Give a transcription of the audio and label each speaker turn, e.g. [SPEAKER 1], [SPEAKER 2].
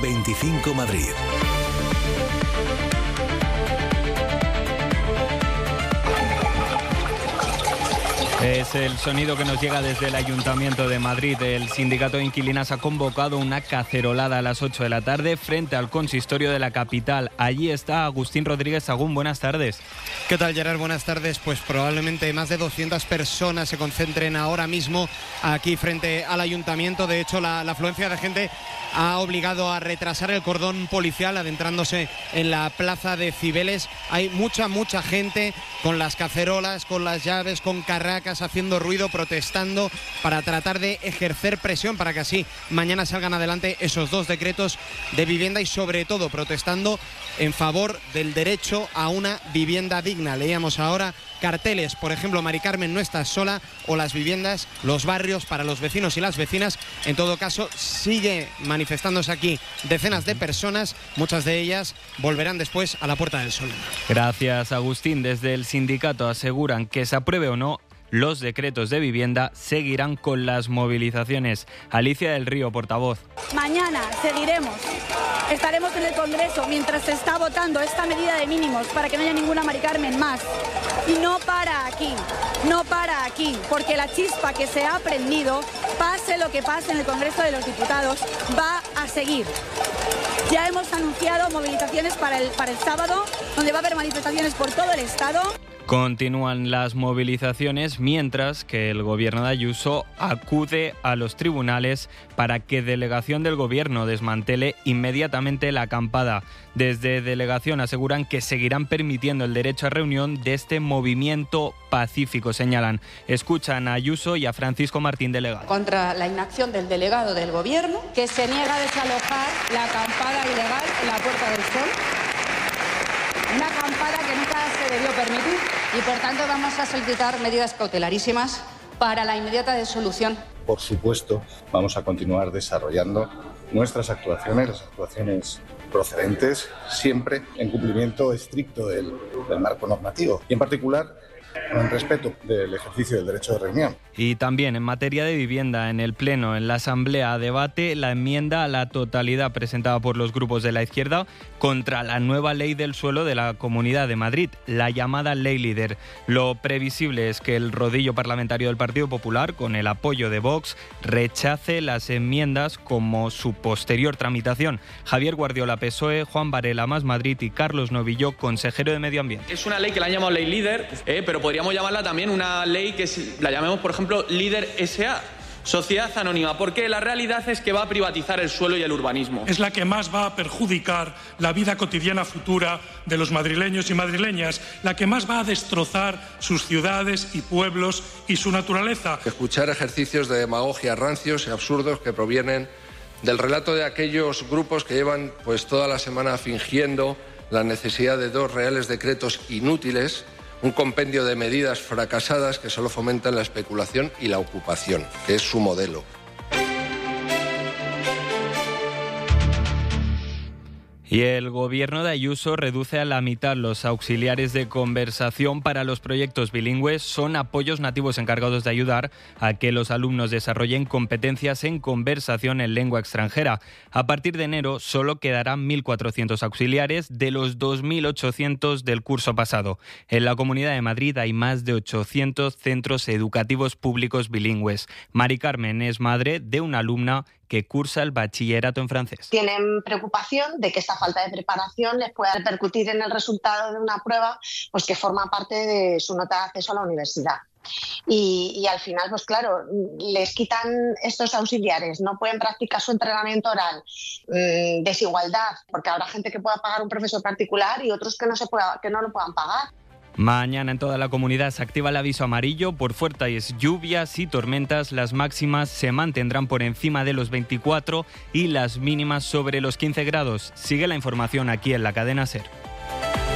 [SPEAKER 1] M25 Madrid.
[SPEAKER 2] Es el sonido que nos llega desde el Ayuntamiento de Madrid. El sindicato de inquilinas ha convocado una cacerolada a las 8 de la tarde frente al consistorio de la capital. Allí está Agustín Rodríguez Sagún. Buenas tardes.
[SPEAKER 3] ¿Qué tal, Gerard? Buenas tardes. Pues probablemente más de 200 personas se concentren ahora mismo aquí frente al Ayuntamiento. De hecho, la afluencia de gente ha obligado a retrasar el cordón policial adentrándose en la plaza de Cibeles. Hay mucha gente con las cacerolas, con las llaves, con carracas, haciendo ruido, protestando para tratar de ejercer presión para que así mañana salgan adelante esos dos decretos de vivienda y sobre todo protestando en favor del derecho a una vivienda digna. Leíamos ahora carteles, por ejemplo, Mari Carmen no estás sola, o las viviendas, los barrios para los vecinos y las vecinas. En todo caso, sigue manifestándose aquí decenas de personas, muchas de ellas volverán después a la Puerta del Sol.
[SPEAKER 2] Gracias, Agustín. Desde el sindicato aseguran que se apruebe o no los decretos de vivienda, seguirán con las movilizaciones. Alicia del Río, portavoz.
[SPEAKER 4] Mañana seguiremos. Estaremos en el Congreso mientras se está votando esta medida de mínimos para que no haya ninguna Mari Carmen más. Y no para aquí, porque la chispa que se ha prendido, pase lo que pase en el Congreso de los Diputados, va a seguir. Ya hemos anunciado movilizaciones para el sábado, donde va a haber manifestaciones por todo el Estado.
[SPEAKER 2] Continúan las movilizaciones mientras que el gobierno de Ayuso acude a los tribunales para que delegación del gobierno desmantele inmediatamente la acampada. Desde delegación aseguran que seguirán permitiendo el derecho a reunión de este movimiento pacífico, señalan. Escuchan a Ayuso y a Francisco Martín, delegado.
[SPEAKER 5] Contra la inacción del delegado del gobierno, que se niega a desalojar la acampada ilegal en la Puerta del Sol. Una acampada que nunca se debió permitir y por tanto vamos a solicitar medidas cautelarísimas para la inmediata disolución.
[SPEAKER 6] Por supuesto, vamos a continuar desarrollando nuestras actuaciones, las actuaciones procedentes, siempre en cumplimiento estricto del marco normativo y en particular en respeto del ejercicio del derecho de reunión.
[SPEAKER 2] Y también en materia de vivienda, en el Pleno, en la Asamblea, a debate la enmienda a la totalidad presentada por los grupos de la izquierda contra la nueva ley del suelo de la Comunidad de Madrid, la llamada Ley Líder. Lo previsible es que el rodillo parlamentario del Partido Popular, con el apoyo de Vox, rechace las enmiendas como su posterior tramitación. Javier Guardiola, PSOE, Juan Varela, Más Madrid y Carlos Novillo, consejero de Medio Ambiente.
[SPEAKER 7] Es una ley que la han llamado Ley Líder, pero podríamos llamarla también una ley que la llamemos, por ejemplo, Líder S.A., Sociedad Anónima, porque la realidad es que va a privatizar el suelo y el urbanismo.
[SPEAKER 8] Es la que más va a perjudicar la vida cotidiana futura de los madrileños y madrileñas, la que más va a destrozar sus ciudades y pueblos y su naturaleza.
[SPEAKER 9] Escuchar ejercicios de demagogia rancios y absurdos que provienen del relato de aquellos grupos que llevan toda la semana fingiendo la necesidad de dos reales decretos inútiles, un compendio de medidas fracasadas que solo fomentan la especulación y la ocupación, que es su modelo.
[SPEAKER 2] Y el gobierno de Ayuso reduce a la mitad los auxiliares de conversación para los proyectos bilingües. Son apoyos nativos encargados de ayudar a que los alumnos desarrollen competencias en conversación en lengua extranjera. A partir de enero solo quedarán 1.400 auxiliares de los 2.800 del curso pasado. En la Comunidad de Madrid hay más de 800 centros educativos públicos bilingües. Mari Carmen es madre de una alumna que cursa el bachillerato en francés.
[SPEAKER 10] Tienen preocupación de que esta falta de preparación les pueda repercutir en el resultado de una prueba que forma parte de su nota de acceso a la universidad. Y al final, claro, les quitan estos auxiliares, no pueden practicar su entrenamiento oral, desigualdad, porque habrá gente que pueda pagar un profesor particular y otros que no lo puedan pagar.
[SPEAKER 2] Mañana en toda la comunidad se activa el aviso amarillo por fuertes lluvias y tormentas. Las máximas se mantendrán por encima de los 24 y las mínimas sobre los 15 grados. Sigue la información aquí en la cadena SER.